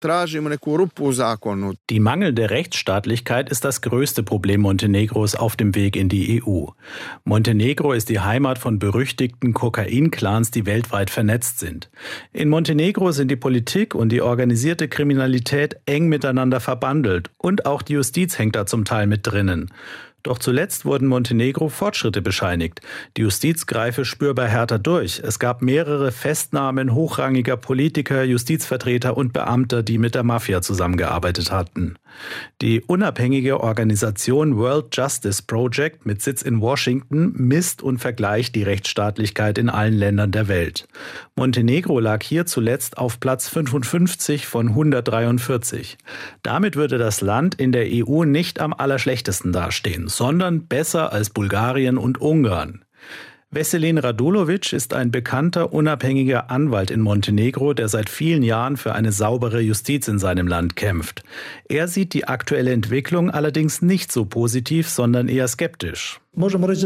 Die mangelnde Rechtsstaatlichkeit ist das größte Problem Montenegros auf dem Weg in die EU. Montenegro ist die Heimat von berüchtigten Kokain-Clans, die weltweit vernetzt sind. In Montenegro sind die Politik und die organisierte Kriminalität eng miteinander verbandelt und auch die Justiz hängt da zum Teil mit drinnen. Doch zuletzt wurden Montenegro Fortschritte bescheinigt. Die Justiz greife spürbar härter durch. Es gab mehrere Festnahmen hochrangiger Politiker, Justizvertreter und Beamter, die mit der Mafia zusammengearbeitet hatten. Die unabhängige Organisation World Justice Project mit Sitz in Washington misst und vergleicht die Rechtsstaatlichkeit in allen Ländern der Welt. Montenegro lag hier zuletzt auf Platz 55 von 143. Damit würde das Land in der EU nicht am allerschlechtesten dastehen, sondern besser als Bulgarien und Ungarn. Veselin Radulovic ist ein bekannter, unabhängiger Anwalt in Montenegro, der seit vielen Jahren für eine saubere Justiz in seinem Land kämpft. Er sieht die aktuelle Entwicklung allerdings nicht so positiv, sondern eher skeptisch. Wir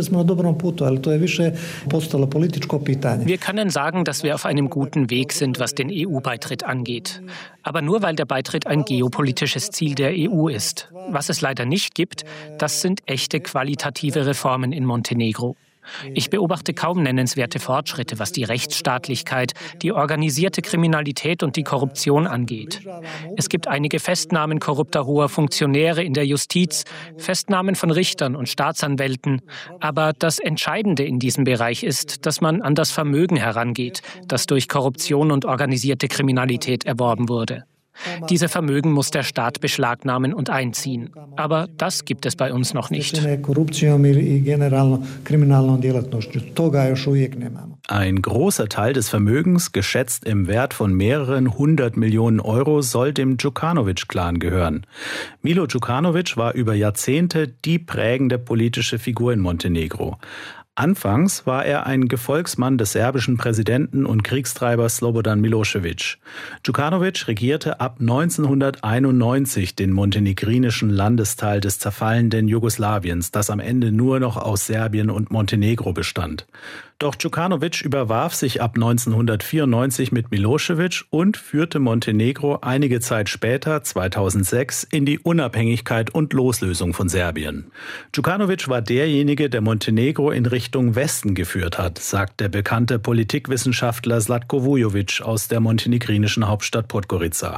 können sagen, dass wir auf einem guten Weg sind, was den EU-Beitritt angeht. Aber nur weil der Beitritt ein geopolitisches Ziel der EU ist. Was es leider nicht gibt, das sind echte qualitative Reformen in Montenegro. Ich beobachte kaum nennenswerte Fortschritte, was die Rechtsstaatlichkeit, die organisierte Kriminalität und die Korruption angeht. Es gibt einige Festnahmen korrupter hoher Funktionäre in der Justiz, Festnahmen von Richtern und Staatsanwälten. Aber das Entscheidende in diesem Bereich ist, dass man an das Vermögen herangeht, das durch Korruption und organisierte Kriminalität erworben wurde. Diese Vermögen muss der Staat beschlagnahmen und einziehen. Aber das gibt es bei uns noch nicht. Ein großer Teil des Vermögens, geschätzt im Wert von mehreren 100 Millionen Euro, soll dem Djukanovic-Clan gehören. Milo Djukanovic war über Jahrzehnte die prägende politische Figur in Montenegro. Anfangs war er ein Gefolgsmann des serbischen Präsidenten und Kriegstreibers Slobodan Milošević. Djukanovic regierte ab 1991 den montenegrinischen Landesteil des zerfallenden Jugoslawiens, das am Ende nur noch aus Serbien und Montenegro bestand. Doch Djukanovic überwarf sich ab 1994 mit Milošević und führte Montenegro einige Zeit später, 2006, in die Unabhängigkeit und Loslösung von Serbien. Djukanovic war derjenige, der Montenegro in Richtung Westen geführt hat, sagt der bekannte Politikwissenschaftler Zlatko Vujović aus der montenegrinischen Hauptstadt Podgorica.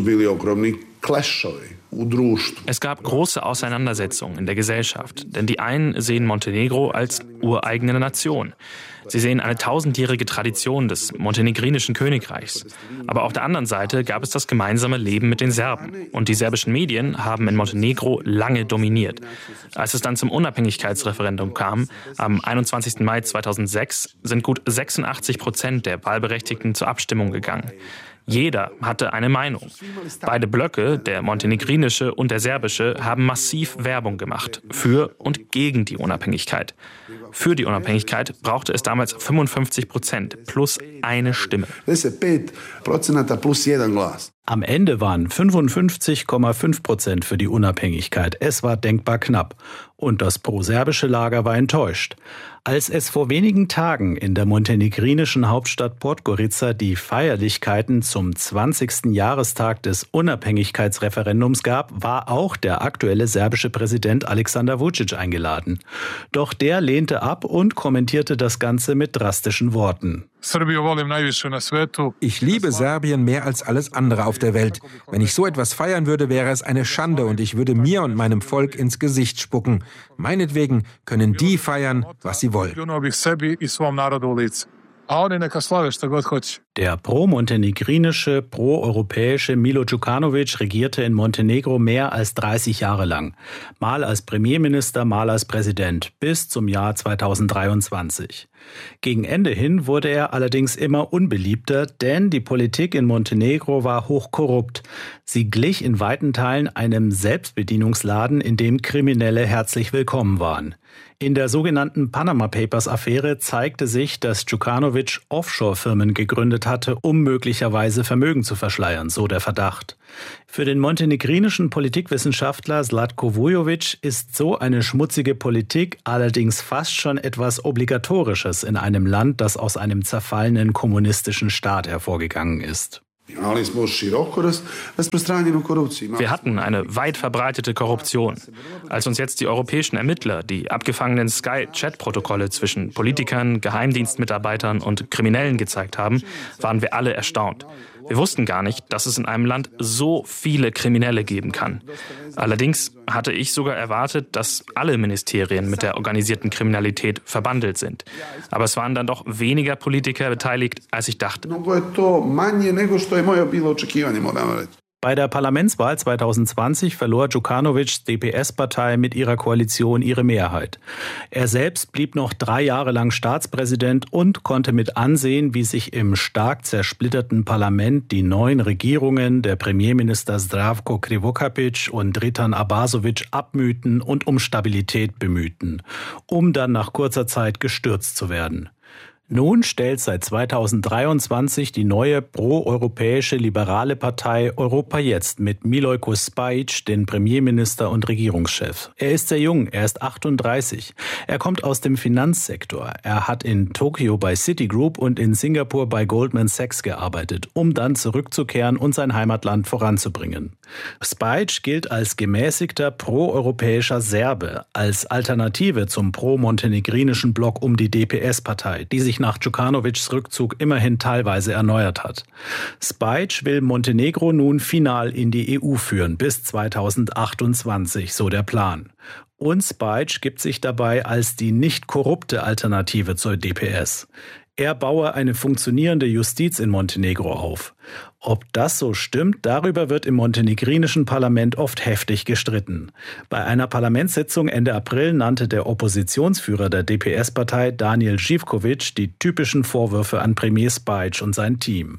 Es gab große Auseinandersetzungen in der Gesellschaft, denn die einen sehen Montenegro als ureigene Nation. Sie sehen eine tausendjährige Tradition des montenegrinischen Königreichs. Aber auf der anderen Seite gab es das gemeinsame Leben mit den Serben. Und die serbischen Medien haben in Montenegro lange dominiert. Als es dann zum Unabhängigkeitsreferendum kam, am 21. Mai 2006, sind gut 86% der Wahlberechtigten zur Abstimmung gegangen. Jeder hatte eine Meinung. Beide Blöcke, der montenegrinische und der serbische, haben massiv Werbung gemacht für und gegen die Unabhängigkeit. Für die Unabhängigkeit brauchte es damals 55% plus eine Stimme. Am Ende waren 55,5% für die Unabhängigkeit. Es war denkbar knapp. Und das proserbische Lager war enttäuscht. Als es vor wenigen Tagen in der montenegrinischen Hauptstadt Podgorica die Feierlichkeiten zum 20. Jahrestag des Unabhängigkeitsreferendums gab, war auch der aktuelle serbische Präsident Aleksandar Vučić eingeladen. Doch der lehnte ab und kommentierte das Ganze mit drastischen Worten. Ich liebe Serbien mehr als alles andere auf der Welt. Wenn ich so etwas feiern würde, wäre es eine Schande und ich würde mir und meinem Volk ins Gesicht spucken. Meinetwegen können die feiern, was sie wollen. Der pro-montenegrinische, pro-europäische Milo Djukanovic regierte in Montenegro mehr als 30 Jahre lang. Mal als Premierminister, mal als Präsident, bis zum Jahr 2023. Gegen Ende hin wurde er allerdings immer unbeliebter, denn die Politik in Montenegro war hochkorrupt. Sie glich in weiten Teilen einem Selbstbedienungsladen, in dem Kriminelle herzlich willkommen waren. In der sogenannten Panama Papers-Affäre zeigte sich, dass Djukanovic Offshore-Firmen gegründet hatte, um möglicherweise Vermögen zu verschleiern, so der Verdacht. Für den montenegrinischen Politikwissenschaftler Zlatko Vujović ist so eine schmutzige Politik allerdings fast schon etwas Obligatorisches in einem Land, das aus einem zerfallenen kommunistischen Staat hervorgegangen ist. Wir hatten eine weit verbreitete Korruption. Als uns jetzt die europäischen Ermittler die abgefangenen Sky-Chat-Protokolle zwischen Politikern, Geheimdienstmitarbeitern und Kriminellen gezeigt haben, waren wir alle erstaunt. Wir wussten gar nicht, dass es in einem Land so viele Kriminelle geben kann. Allerdings hatte ich sogar erwartet, dass alle Ministerien mit der organisierten Kriminalität verbandelt sind. Aber es waren dann doch weniger Politiker beteiligt, als ich dachte. Bei der Parlamentswahl 2020 verlor Đukanovićs DPS-Partei mit ihrer Koalition ihre Mehrheit. Er selbst blieb noch 3 Jahre lang Staatspräsident und konnte mit ansehen, wie sich im stark zersplitterten Parlament die neuen Regierungen der Premierminister Zdravko Krivokapić und Dritan Abazović abmühten und um Stabilität bemühten, um dann nach kurzer Zeit gestürzt zu werden. Nun stellt seit 2023 die neue pro-europäische liberale Partei Europa Jetzt mit Milojko Spajić den Premierminister und Regierungschef. Er ist sehr jung, er ist 38. Er kommt aus dem Finanzsektor. Er hat in Tokio bei Citigroup und in Singapur bei Goldman Sachs gearbeitet, um dann zurückzukehren und sein Heimatland voranzubringen. Spajić gilt als gemäßigter pro-europäischer Serbe, als Alternative zum pro-montenegrinischen Block um die DPS-Partei, die sich nach Đukanovićs Rückzug immerhin teilweise erneuert hat. Spajić will Montenegro nun final in die EU führen, bis 2028, so der Plan. Und Spajić gibt sich dabei als die nicht korrupte Alternative zur DPS. Er baue eine funktionierende Justiz in Montenegro auf. Ob das so stimmt, darüber wird im montenegrinischen Parlament oft heftig gestritten. Bei einer Parlamentssitzung Ende April nannte der Oppositionsführer der DPS-Partei Daniel Živković die typischen Vorwürfe an Premier Spajić und sein Team.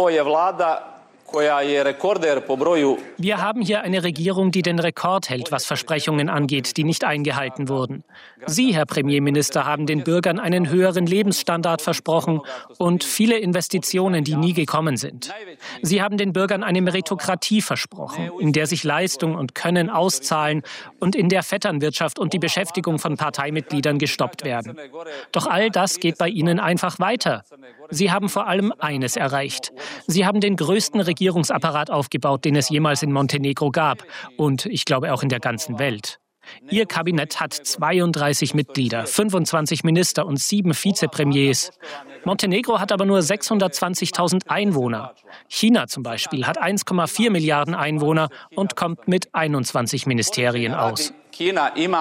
Wir haben hier eine Regierung, die den Rekord hält, was Versprechungen angeht, die nicht eingehalten wurden. Sie, Herr Premierminister, haben den Bürgern einen höheren Lebensstandard versprochen und viele Investitionen, die nie gekommen sind. Sie haben den Bürgern eine Meritokratie versprochen, in der sich Leistung und Können auszahlen und in der Vetternwirtschaft und die Beschäftigung von Parteimitgliedern gestoppt werden. Doch all das geht bei Ihnen einfach weiter. Sie haben vor allem eines erreicht. Sie haben den größten Regierungsapparat aufgebaut, den es jemals in Montenegro gab und ich glaube auch in der ganzen Welt. Ihr Kabinett hat 32 Mitglieder, 25 Minister und 7 Vizepremiers. Montenegro hat aber nur 620.000 Einwohner. China zum Beispiel hat 1,4 Milliarden Einwohner und kommt mit 21 Ministerien aus. China ima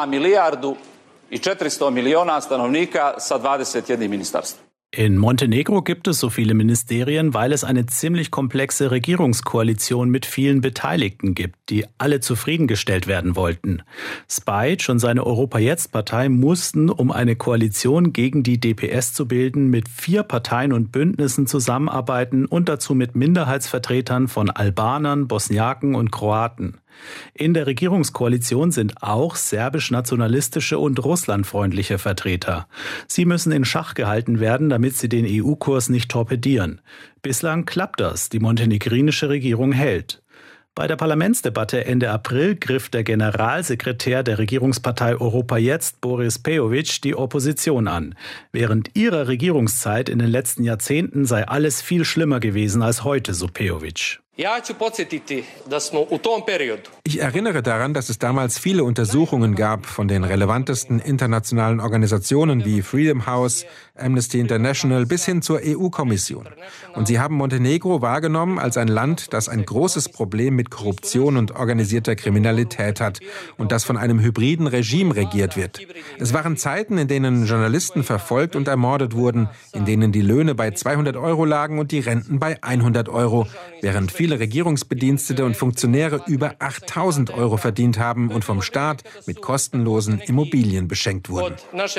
1,4 stanovnika sa 21 ministarstvom. In Montenegro gibt es so viele Ministerien, weil es eine ziemlich komplexe Regierungskoalition mit vielen Beteiligten gibt, die alle zufriedengestellt werden wollten. Spajić und seine Europa-Jetzt-Partei mussten, um eine Koalition gegen die DPS zu bilden, mit 4 Parteien und Bündnissen zusammenarbeiten und dazu mit Minderheitsvertretern von Albanern, Bosniaken und Kroaten. In der Regierungskoalition sind auch serbisch-nationalistische und russlandfreundliche Vertreter. Sie müssen in Schach gehalten werden, damit sie den EU-Kurs nicht torpedieren. Bislang klappt das, die montenegrinische Regierung hält. Bei der Parlamentsdebatte Ende April griff der Generalsekretär der Regierungspartei Europa Jetzt, Boris Pejović, die Opposition an. Während ihrer Regierungszeit in den letzten Jahrzehnten sei alles viel schlimmer gewesen als heute, so Pejović. Ich erinnere daran, dass es damals viele Untersuchungen gab von den relevantesten internationalen Organisationen wie Freedom House, Amnesty International bis hin zur EU-Kommission. Und sie haben Montenegro wahrgenommen als ein Land, das ein großes Problem mit Korruption und organisierter Kriminalität hat und das von einem hybriden Regime regiert wird. Es waren Zeiten, in denen Journalisten verfolgt und ermordet wurden, in denen die Löhne bei 200 € lagen und die Renten bei 100 €, während viele Regierungsbedienstete und Funktionäre über 8.000 € verdient haben und vom Staat mit kostenlosen Immobilien beschenkt wurden.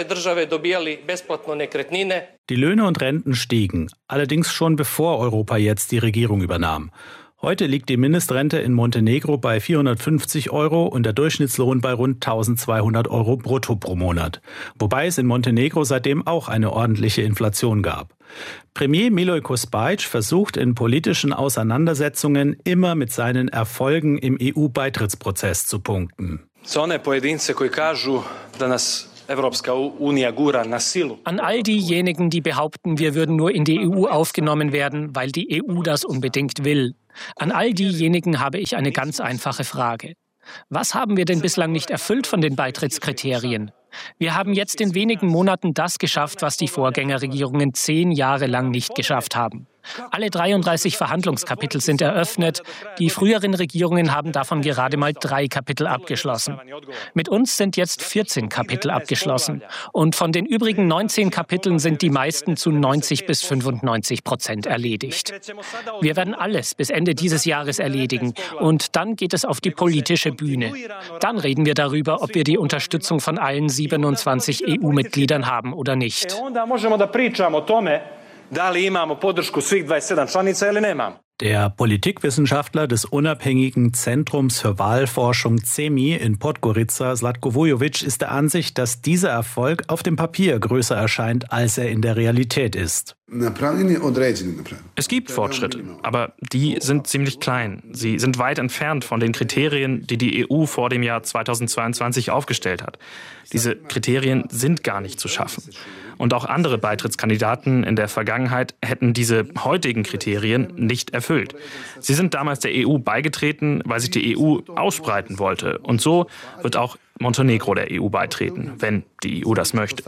Die Löhne und Renten stiegen, allerdings schon bevor Europa Jetzt die Regierung übernahm. Heute liegt die Mindestrente in Montenegro bei 450 € und der Durchschnittslohn bei rund 1.200 € brutto pro Monat. Wobei es in Montenegro seitdem auch eine ordentliche Inflation gab. Premier Milojko Spajić versucht in politischen Auseinandersetzungen immer mit seinen Erfolgen im EU-Beitrittsprozess zu punkten. An all diejenigen, die behaupten, wir würden nur in die EU aufgenommen werden, weil die EU das unbedingt will. An all diejenigen habe ich eine ganz einfache Frage. Was haben wir denn bislang nicht erfüllt von den Beitrittskriterien? Wir haben jetzt in wenigen Monaten das geschafft, was die Vorgängerregierungen 10 Jahre lang nicht geschafft haben. Alle 33 Verhandlungskapitel sind eröffnet. Die früheren Regierungen haben davon gerade mal 3 Kapitel abgeschlossen. Mit uns sind jetzt 14 Kapitel abgeschlossen. Und von den übrigen 19 Kapiteln sind die meisten zu 90-95% erledigt. Wir werden alles bis Ende dieses Jahres erledigen. Und dann geht es auf die politische Bühne. Dann reden wir darüber, ob wir die Unterstützung von allen 27 EU-Mitgliedern haben oder nicht. Der Politikwissenschaftler des unabhängigen Zentrums für Wahlforschung CEMI in Podgorica, Zlatko Vujovic, ist der Ansicht, dass dieser Erfolg auf dem Papier größer erscheint, als er in der Realität ist. Es gibt Fortschritte, aber die sind ziemlich klein. Sie sind weit entfernt von den Kriterien, die die EU vor dem Jahr 2022 aufgestellt hat. Diese Kriterien sind gar nicht zu schaffen. Und auch andere Beitrittskandidaten in der Vergangenheit hätten diese heutigen Kriterien nicht erfüllt. Sie sind damals der EU beigetreten, weil sich die EU ausbreiten wollte. Und so wird auch Montenegro der EU beitreten, wenn die EU das möchte.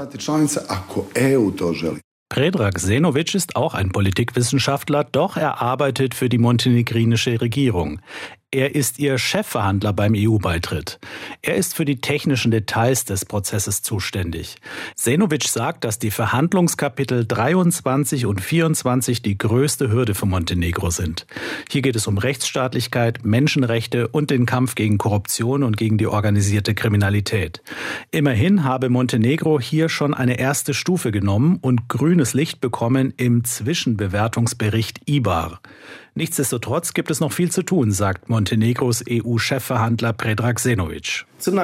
Predrag Senovic ist auch ein Politikwissenschaftler, doch er arbeitet für die montenegrinische Regierung. Er ist ihr Chefverhandler beim EU-Beitritt. Er ist für die technischen Details des Prozesses zuständig. Senovic sagt, dass die Verhandlungskapitel 23 und 24 die größte Hürde für Montenegro sind. Hier geht es um Rechtsstaatlichkeit, Menschenrechte und den Kampf gegen Korruption und gegen die organisierte Kriminalität. Immerhin habe Montenegro hier schon eine erste Stufe genommen und grünes Licht bekommen im Zwischenbewertungsbericht IBAR. Nichtsdestotrotz gibt es noch viel zu tun, sagt Montenegros EU-Chefverhandler Predrag Senovic.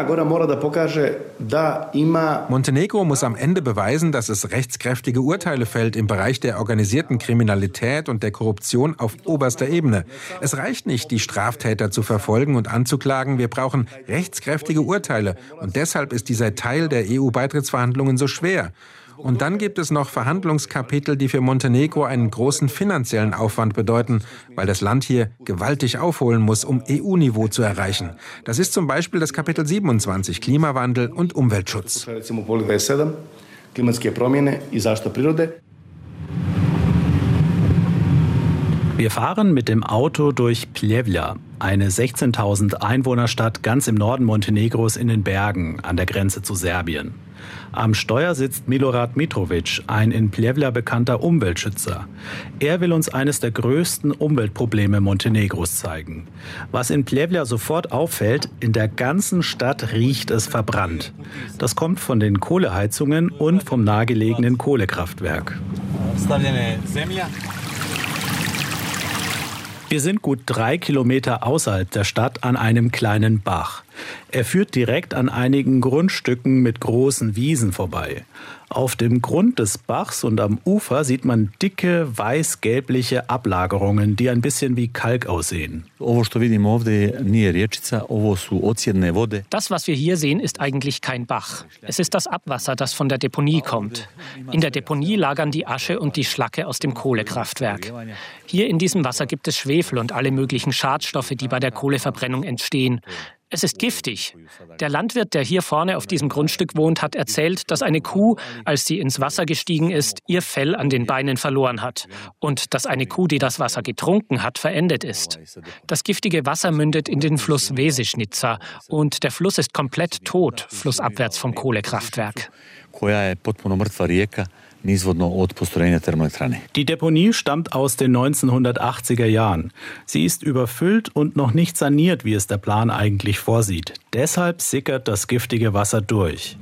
Montenegro muss am Ende beweisen, dass es rechtskräftige Urteile fällt im Bereich der organisierten Kriminalität und der Korruption auf oberster Ebene. Es reicht nicht, die Straftäter zu verfolgen und anzuklagen. Wir brauchen rechtskräftige Urteile. Und deshalb ist dieser Teil der EU-Beitrittsverhandlungen so schwer. Und dann gibt es noch Verhandlungskapitel, die für Montenegro einen großen finanziellen Aufwand bedeuten, weil das Land hier gewaltig aufholen muss, um EU-Niveau zu erreichen. Das ist zum Beispiel das Kapitel 27, Klimawandel und Umweltschutz. Wir fahren mit dem Auto durch Pljevlja, eine 16.000 Einwohnerstadt ganz im Norden Montenegros in den Bergen an der Grenze zu Serbien. Am Steuer sitzt Milorad Mitrovic, ein in Pljevlja bekannter Umweltschützer. Er will uns eines der größten Umweltprobleme Montenegros zeigen. Was in Pljevlja sofort auffällt, in der ganzen Stadt riecht es verbrannt. Das kommt von den Kohleheizungen und vom nahegelegenen Kohlekraftwerk. Wir sind gut 3 Kilometer außerhalb der Stadt an einem kleinen Bach. Er führt direkt an einigen Grundstücken mit großen Wiesen vorbei. Auf dem Grund des Bachs und am Ufer sieht man dicke, weiß-gelbliche Ablagerungen, die ein bisschen wie Kalk aussehen. Das, was wir hier sehen, ist eigentlich kein Bach. Es ist das Abwasser, das von der Deponie kommt. In der Deponie lagern die Asche und die Schlacke aus dem Kohlekraftwerk. Hier in diesem Wasser gibt es Schwefel und alle möglichen Schadstoffe, die bei der Kohleverbrennung entstehen. Es ist giftig. Der Landwirt, der hier vorne auf diesem Grundstück wohnt, hat erzählt, dass eine Kuh, als sie ins Wasser gestiegen ist, ihr Fell an den Beinen verloren hat. Und dass eine Kuh, die das Wasser getrunken hat, verendet ist. Das giftige Wasser mündet in den Fluss Vesišnica. Und der Fluss ist komplett tot, flussabwärts vom Kohlekraftwerk. Die Deponie stammt aus den 1980er Jahren. Sie ist überfüllt und noch nicht saniert, wie es der Plan eigentlich vorsieht. Deshalb sickert das giftige Wasser durch.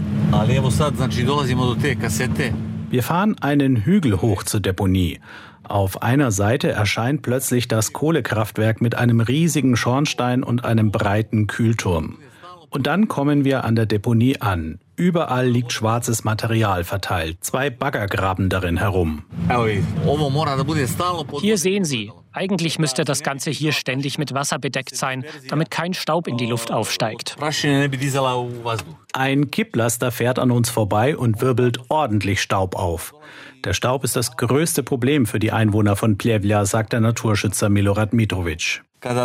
Wir fahren einen Hügel hoch zur Deponie. Auf einer Seite erscheint plötzlich das Kohlekraftwerk mit einem riesigen Schornstein und einem breiten Kühlturm. Und dann kommen wir an der Deponie an. Überall liegt schwarzes Material verteilt. 2 Bagger graben darin herum. Hier sehen Sie. Eigentlich müsste das Ganze hier ständig mit Wasser bedeckt sein, damit kein Staub in die Luft aufsteigt. Ein Kipplaster fährt an uns vorbei und wirbelt ordentlich Staub auf. Der Staub ist das größte Problem für die Einwohner von Pljevlja, sagt der Naturschützer Milorad Mitrovic.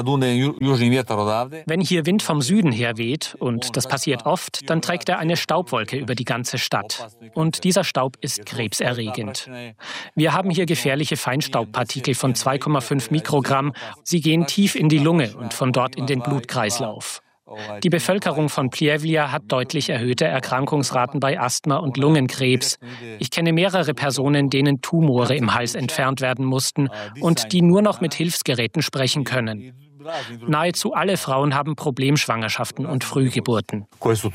Wenn hier Wind vom Süden her weht, und das passiert oft, dann trägt er eine Staubwolke über die ganze Stadt. Und dieser Staub ist krebserregend. Wir haben hier gefährliche Feinstaubpartikel von 2,5 Mikrogramm. Sie gehen tief in die Lunge und von dort in den Blutkreislauf. Die Bevölkerung von Pljevlja hat deutlich erhöhte Erkrankungsraten bei Asthma und Lungenkrebs. Ich kenne mehrere Personen, denen Tumore im Hals entfernt werden mussten und die nur noch mit Hilfsgeräten sprechen können. Nahezu alle Frauen haben Problemschwangerschaften und Frühgeburten.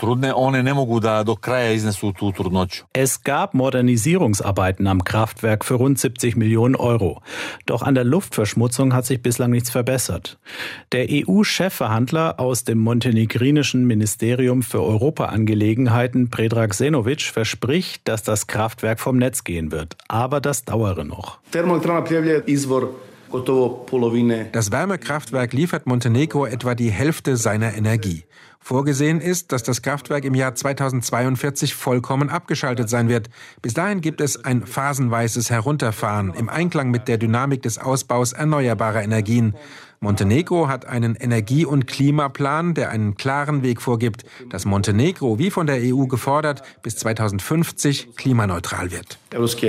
Es gab Modernisierungsarbeiten am Kraftwerk für rund 70 Millionen Euro. Doch an der Luftverschmutzung hat sich bislang nichts verbessert. Der EU-Chefverhandler aus dem montenegrinischen Ministerium für Europaangelegenheiten, Predrag Senovic, verspricht, dass das Kraftwerk vom Netz gehen wird. Aber das dauere noch. Das Wärmekraftwerk liefert Montenegro etwa die Hälfte seiner Energie. Vorgesehen ist, dass das Kraftwerk im Jahr 2042 vollkommen abgeschaltet sein wird. Bis dahin gibt es ein phasenweises Herunterfahren im Einklang mit der Dynamik des Ausbaus erneuerbarer Energien. Montenegro hat einen Energie- und Klimaplan, der einen klaren Weg vorgibt, dass Montenegro, wie von der EU gefordert, bis 2050 klimaneutral wird.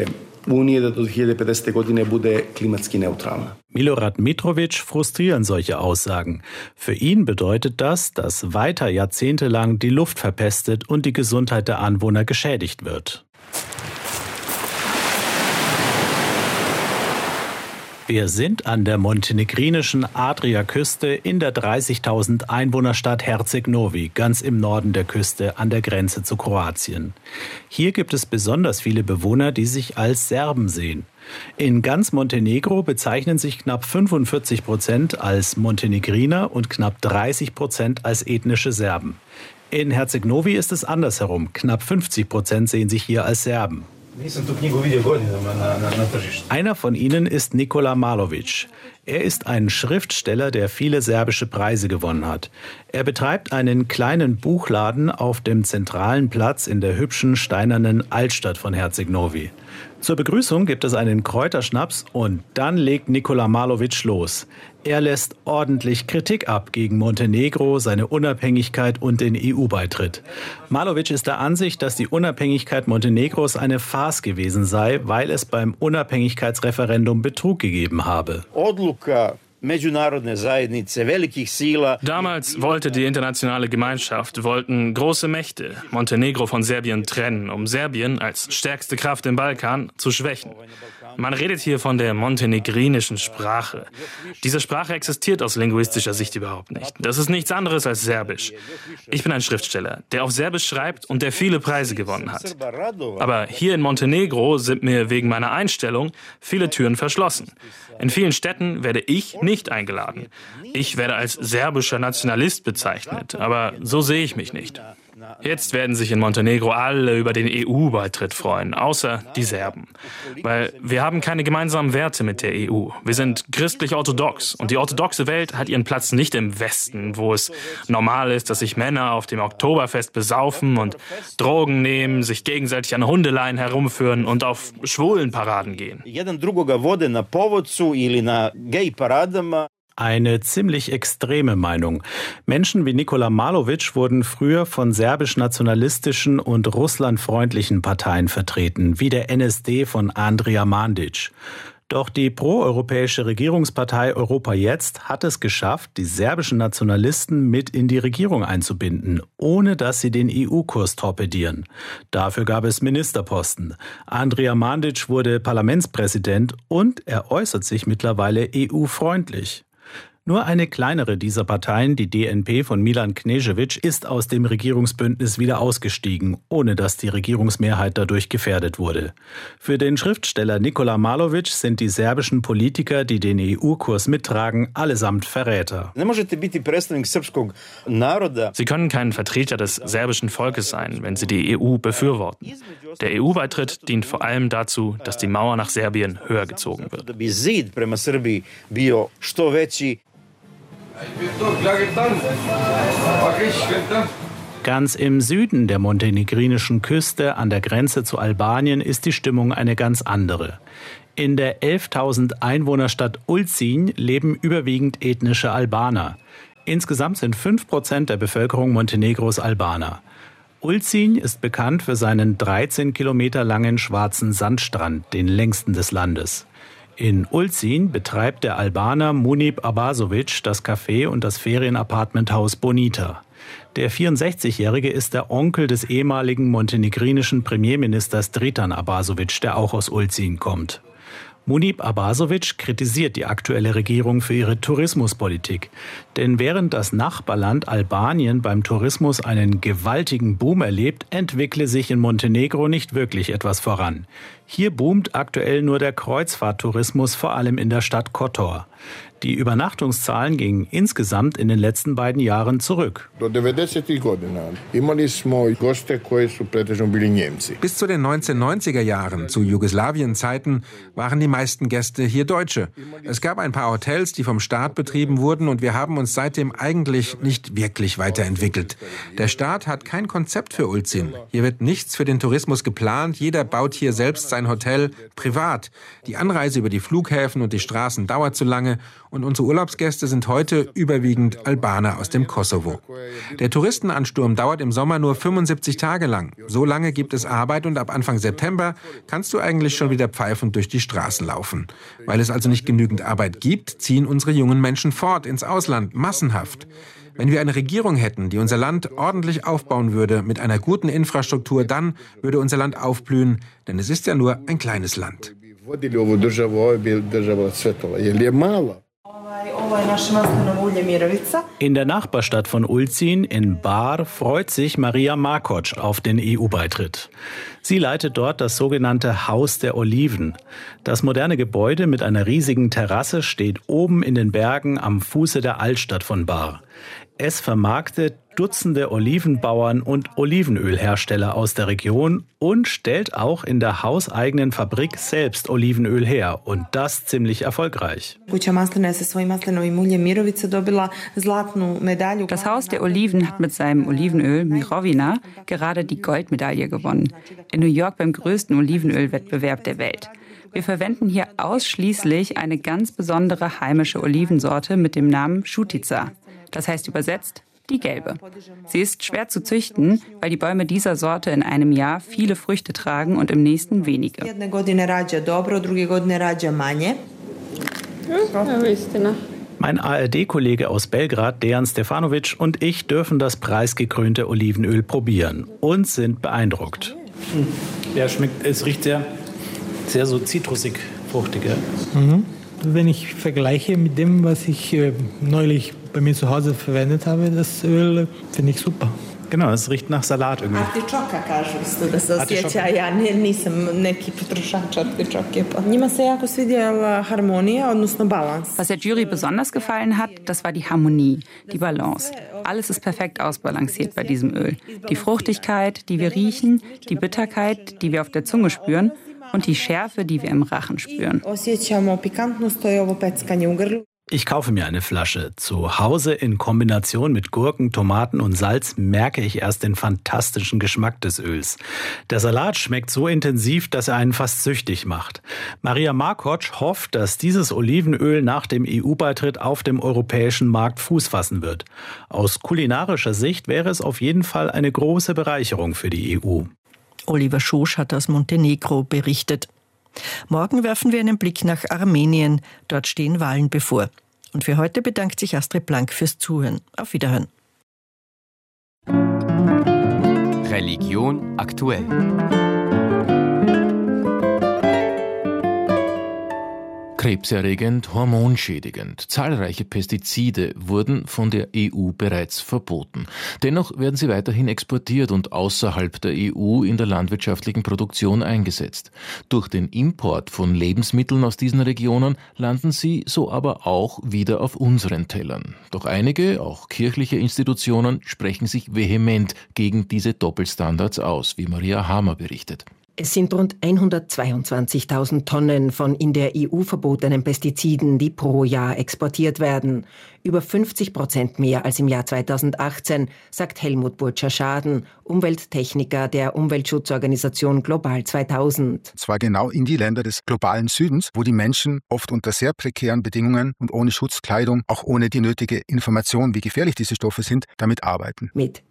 Milorad Mitrovic frustrieren solche Aussagen. Für ihn bedeutet das, dass weiter jahrzehntelang die Luft verpestet und die Gesundheit der Anwohner geschädigt wird. Wir sind an der montenegrinischen Adriaküste in der 30.000 Einwohnerstadt Herceg Novi, ganz im Norden der Küste an der Grenze zu Kroatien. Hier gibt es besonders viele Bewohner, die sich als Serben sehen. In ganz Montenegro bezeichnen sich knapp 45% als Montenegriner und knapp 30% als ethnische Serben. In Herceg Novi ist es andersherum. Knapp 50% sehen sich hier als Serben. Einer von ihnen ist Nikola Malovic. Er ist ein Schriftsteller, der viele serbische Preise gewonnen hat. Er betreibt einen kleinen Buchladen auf dem zentralen Platz in der hübschen steinernen Altstadt von Herceg Novi. Zur Begrüßung gibt es einen Kräuterschnaps und dann legt Nikola Malovic los. Er lässt ordentlich Kritik ab gegen Montenegro, seine Unabhängigkeit und den EU-Beitritt. Malovic ist der Ansicht, dass die Unabhängigkeit Montenegros eine Farce gewesen sei, weil es beim Unabhängigkeitsreferendum Betrug gegeben habe. Damals wollte die internationale Gemeinschaft, wollten große Mächte Montenegro von Serbien trennen, um Serbien als stärkste Kraft im Balkan zu schwächen. Man redet hier von der montenegrinischen Sprache. Diese Sprache existiert aus linguistischer Sicht überhaupt nicht. Das ist nichts anderes als Serbisch. Ich bin ein Schriftsteller, der auf Serbisch schreibt und der viele Preise gewonnen hat. Aber hier in Montenegro sind mir wegen meiner Einstellung viele Türen verschlossen. In vielen Städten werde ich nicht eingeladen. Ich werde als serbischer Nationalist bezeichnet, aber so sehe ich mich nicht. Jetzt werden sich in Montenegro alle über den EU-Beitritt freuen, außer die Serben. Weil wir haben keine gemeinsamen Werte mit der EU. Wir sind christlich-orthodox und die orthodoxe Welt hat ihren Platz nicht im Westen, wo es normal ist, dass sich Männer auf dem Oktoberfest besaufen und Drogen nehmen, sich gegenseitig an Hundeleien herumführen und auf Schwulenparaden gehen. Eine ziemlich extreme Meinung. Menschen wie Nikola Malovic wurden früher von serbisch-nationalistischen und russlandfreundlichen Parteien vertreten, wie der NSD von Andrija Mandić. Doch die proeuropäische Regierungspartei Europa Jetzt hat es geschafft, die serbischen Nationalisten mit in die Regierung einzubinden, ohne dass sie den EU-Kurs torpedieren. Dafür gab es Ministerposten. Andrija Mandić wurde Parlamentspräsident und er äußert sich mittlerweile EU-freundlich. Nur eine kleinere dieser Parteien, die DNP von Milan Knežević, ist aus dem Regierungsbündnis wieder ausgestiegen, ohne dass die Regierungsmehrheit dadurch gefährdet wurde. Für den Schriftsteller Nikola Malović sind die serbischen Politiker, die den EU-Kurs mittragen, allesamt Verräter. Sie können kein Vertreter des serbischen Volkes sein, wenn sie die EU befürworten. Der EU-Beitritt dient vor allem dazu, dass die Mauer nach Serbien höher gezogen wird. Ganz im Süden der montenegrinischen Küste an der Grenze zu Albanien ist die Stimmung eine ganz andere. In der 11.000 Einwohnerstadt Ulcinj leben überwiegend ethnische Albaner. Insgesamt sind 5% der Bevölkerung Montenegros Albaner. Ulcinj ist bekannt für seinen 13 Kilometer langen schwarzen Sandstrand, den längsten des Landes. In Ulcinj betreibt der Albaner Munib Abazović das Café und das Ferienapartmenthaus Bonita. Der 64-Jährige ist der Onkel des ehemaligen montenegrinischen Premierministers Dritan Abazović, der auch aus Ulcinj kommt. Munib Abazović kritisiert die aktuelle Regierung für ihre Tourismuspolitik. Denn während das Nachbarland Albanien beim Tourismus einen gewaltigen Boom erlebt, entwickle sich in Montenegro nicht wirklich etwas voran. Hier boomt aktuell nur der Kreuzfahrttourismus, vor allem in der Stadt Kotor. Die Übernachtungszahlen gingen insgesamt in den letzten beiden Jahren zurück. Bis zu den 1990er Jahren, zu Jugoslawien-Zeiten, waren die meisten Gäste hier Deutsche. Es gab ein paar Hotels, die vom Staat betrieben wurden, und wir haben uns seitdem eigentlich nicht wirklich weiterentwickelt. Der Staat hat kein Konzept für Ulcinj. Hier wird nichts für den Tourismus geplant. Jeder baut hier selbst sein Hotel privat. Die Anreise über die Flughäfen und die Straßen dauert zu lange. Und unsere Urlaubsgäste sind heute überwiegend Albaner aus dem Kosovo. Der Touristenansturm dauert im Sommer nur 75 Tage lang. So lange gibt es Arbeit und ab Anfang September kannst du eigentlich schon wieder pfeifend durch die Straßen laufen. Weil es also nicht genügend Arbeit gibt, ziehen unsere jungen Menschen fort ins Ausland, massenhaft. Wenn wir eine Regierung hätten, die unser Land ordentlich aufbauen würde, mit einer guten Infrastruktur, dann würde unser Land aufblühen, denn es ist ja nur ein kleines Land. In der Nachbarstadt von Ulcinj, in Bar, freut sich Maria Markoč auf den EU-Beitritt. Sie leitet dort das sogenannte Haus der Oliven. Das moderne Gebäude mit einer riesigen Terrasse steht oben in den Bergen am Fuße der Altstadt von Bar. Es vermarktet Dutzende Olivenbauern und Olivenölhersteller aus der Region und stellt auch in der hauseigenen Fabrik selbst Olivenöl her, und das ziemlich erfolgreich. Das Haus der Oliven hat mit seinem Olivenöl Mirovina gerade die Goldmedaille gewonnen. In New York beim größten Olivenölwettbewerb der Welt. Wir verwenden hier ausschließlich eine ganz besondere heimische Olivensorte mit dem Namen Šutica. Das heißt übersetzt die gelbe. Sie ist schwer zu züchten, weil die Bäume dieser Sorte in einem Jahr viele Früchte tragen und im nächsten wenige. Mein ARD-Kollege aus Belgrad, Dejan Stefanović, und ich dürfen das preisgekrönte Olivenöl probieren und sind beeindruckt. Ja, es riecht sehr so zitrusig, fruchtig. Ja. Wenn ich vergleiche mit dem, was ich neulich bei mir zu Hause verwendet habe, das Öl finde ich super. Genau, es riecht nach Salat irgendwie. Artičoka, kažu isto, da se osjeća. Ja nisam neki potrošač artičoke. Njima se jako svidjela harmonija, odnosno balans. Was der Jury besonders gefallen hat, das war die Harmonie, die Balance. Alles ist perfekt ausbalanciert bei diesem Öl. Die Fruchtigkeit, die wir riechen, die Bitterkeit, die wir auf der Zunge spüren, und die Schärfe, die wir im Rachen spüren. Ich kaufe mir eine Flasche. Zu Hause in Kombination mit Gurken, Tomaten und Salz merke ich erst den fantastischen Geschmack des Öls. Der Salat schmeckt so intensiv, dass er einen fast süchtig macht. Maria Markoč hofft, dass dieses Olivenöl nach dem EU-Beitritt auf dem europäischen Markt Fuß fassen wird. Aus kulinarischer Sicht wäre es auf jeden Fall eine große Bereicherung für die EU. Oliver Schosch hat aus Montenegro berichtet. Morgen werfen wir einen Blick nach Armenien. Dort stehen Wahlen bevor. Und für heute bedankt sich Astrid Blank fürs Zuhören. Auf Wiederhören. Religion aktuell. Krebserregend, hormonschädigend. Zahlreiche Pestizide wurden von der EU bereits verboten. Dennoch werden sie weiterhin exportiert und außerhalb der EU in der landwirtschaftlichen Produktion eingesetzt. Durch den Import von Lebensmitteln aus diesen Regionen landen sie so aber auch wieder auf unseren Tellern. Doch einige, auch kirchliche Institutionen, sprechen sich vehement gegen diese Doppelstandards aus, wie Maria Hamer berichtet. Es sind rund 122.000 Tonnen von in der EU verbotenen Pestiziden, die pro Jahr exportiert werden. Über 50% mehr als im Jahr 2018, sagt Helmut Burtscher-Schaden, Umwelttechniker der Umweltschutzorganisation Global 2000. Zwar genau in die Länder des globalen Südens, wo die Menschen oft unter sehr prekären Bedingungen und ohne Schutzkleidung, auch ohne die nötige Information, wie gefährlich diese Stoffe sind, damit arbeiten. Mit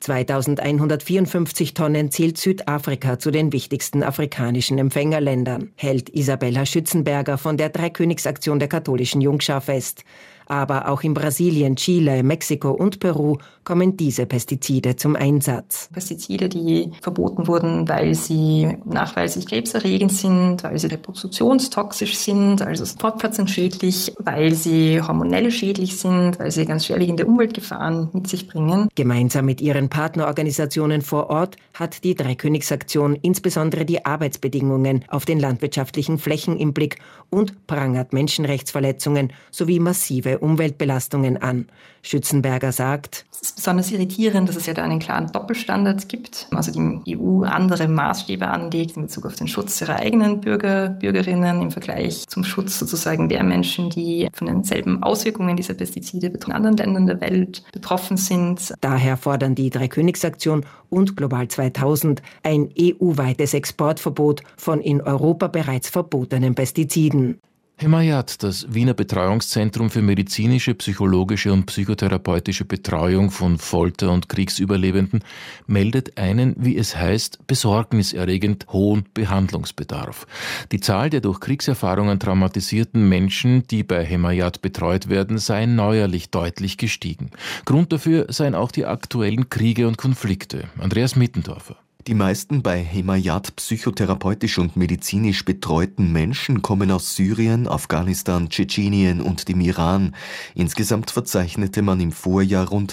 2.154 Tonnen zählt Südafrika zu den wichtigsten afrikanischen Empfängerländern, hält Isabella Schützenberger von der Dreikönigsaktion der katholischen Jungschar fest. Aber auch in Brasilien, Chile, Mexiko und Peru kommen diese Pestizide zum Einsatz. Pestizide, die verboten wurden, weil sie nachweislich krebserregend sind, weil sie reproduktionstoxisch sind, also fortpflanzungsschädlich, weil sie hormonell schädlich sind, weil sie ganz schwerwiegende Umweltgefahren mit sich bringen. Gemeinsam mit ihren Partnerorganisationen vor Ort hat die Dreikönigsaktion insbesondere die Arbeitsbedingungen auf den landwirtschaftlichen Flächen im Blick und prangert Menschenrechtsverletzungen sowie massive Umweltbelastungen an. Schützenberger sagt: Es ist besonders irritierend, dass es ja da einen klaren Doppelstandard gibt, also die EU andere Maßstäbe anlegt in Bezug auf den Schutz ihrer eigenen Bürger, Bürgerinnen im Vergleich zum Schutz sozusagen der Menschen, die von denselben Auswirkungen dieser Pestizide in anderen Ländern der Welt betroffen sind. Daher fordern die Dreikönigsaktion und Global 2000 ein EU-weites Exportverbot von in Europa bereits verbotenen Pestiziden. Hemayat, das Wiener Betreuungszentrum für medizinische, psychologische und psychotherapeutische Betreuung von Folter- und Kriegsüberlebenden, meldet einen, wie es heißt, besorgniserregend hohen Behandlungsbedarf. Die Zahl der durch Kriegserfahrungen traumatisierten Menschen, die bei Hemayat betreut werden, sei neuerlich deutlich gestiegen. Grund dafür seien auch die aktuellen Kriege und Konflikte. Andreas Mittendorfer. Die meisten bei Hemayat psychotherapeutisch und medizinisch betreuten Menschen kommen aus Syrien, Afghanistan, Tschetschenien und dem Iran. Insgesamt verzeichnete man im Vorjahr rund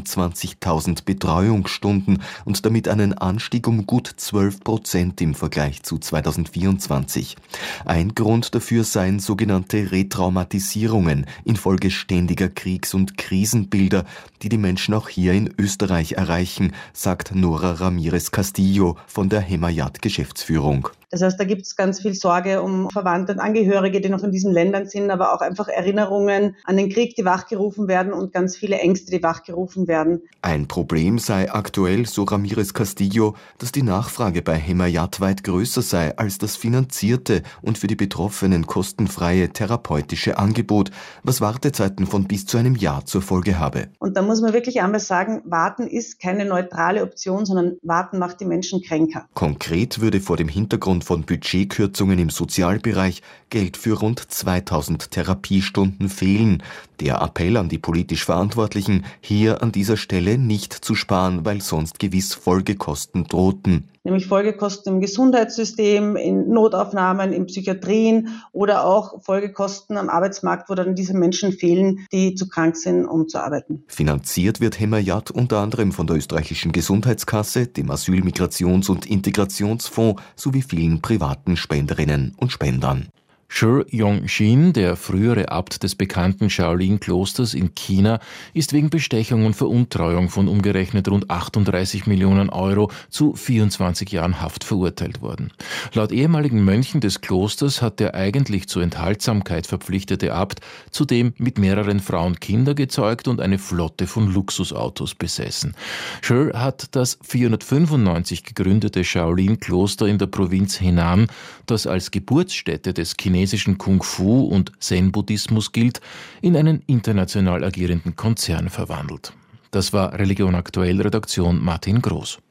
27.000 Betreuungsstunden und damit einen Anstieg um gut 12% im Vergleich zu 2024. Ein Grund dafür seien sogenannte Retraumatisierungen infolge ständiger Kriegs- und Krisenbilder, die die Menschen auch hier in Österreich erreichen, sagt Nora Ramirez-Castillo von der Hemayat-Geschäftsführung. Das heißt, da gibt es ganz viel Sorge um Verwandte und Angehörige, die noch in diesen Ländern sind, aber auch einfach Erinnerungen an den Krieg, die wachgerufen werden und ganz viele Ängste, die wachgerufen werden. Ein Problem sei aktuell, so Ramirez Castillo, dass die Nachfrage bei Hemayat weit größer sei als das finanzierte und für die Betroffenen kostenfreie therapeutische Angebot, was Wartezeiten von bis zu einem Jahr zur Folge habe. Und da muss man wirklich einmal sagen, Warten ist keine neutrale Option, sondern Warten macht die Menschen kränker. Konkret würde vor dem Hintergrund von Budgetkürzungen im Sozialbereich Geld für rund 2000 Therapiestunden fehlen. Der Appell an die politisch Verantwortlichen, hier an dieser Stelle nicht zu sparen, weil sonst gewiss Folgekosten drohten. Nämlich Folgekosten im Gesundheitssystem, in Notaufnahmen, in Psychiatrien oder auch Folgekosten am Arbeitsmarkt, wo dann diese Menschen fehlen, die zu krank sind, um zu arbeiten. Finanziert wird Hemayat unter anderem von der österreichischen Gesundheitskasse, dem Asyl-, Migrations- und Integrationsfonds sowie vielen privaten Spenderinnen und Spendern. Shi Yong-shin, der frühere Abt des bekannten Shaolin-Klosters in China, ist wegen Bestechung und Veruntreuung von umgerechnet rund 38 Millionen Euro zu 24 Jahren Haft verurteilt worden. Laut ehemaligen Mönchen des Klosters hat der eigentlich zur Enthaltsamkeit verpflichtete Abt zudem mit mehreren Frauen Kinder gezeugt und eine Flotte von Luxusautos besessen. Shi hat das 495 gegründete Shaolin-Kloster in der Provinz Henan, das als Geburtsstätte des chinesischen Kung-Fu und Zen-Buddhismus gilt, in einen international agierenden Konzern verwandelt. Das war Religion aktuell, Redaktion Martin Groß.